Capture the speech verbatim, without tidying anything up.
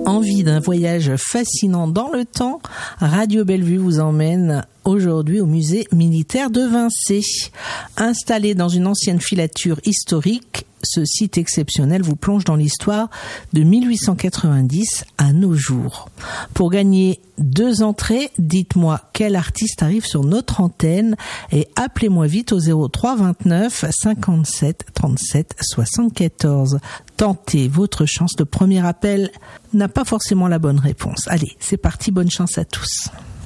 envie d'un voyage fascinant dans le temps, Radio Bellevue vous emmène aujourd'hui au musée militaire de Vincé. Installé dans une ancienne filature historique, ce site exceptionnel vous plonge dans l'histoire de mille huit cent quatre-vingt-dix à nos jours. Pour gagner deux entrées, dites-moi quel artiste arrive sur notre antenne et appelez-moi vite au zéro trois vingt-neuf cinquante-sept trente-sept soixante-quatorze. Tentez votre chance, le premier appel n'a pas forcément la bonne réponse. Allez, c'est parti, bonne chance à tous.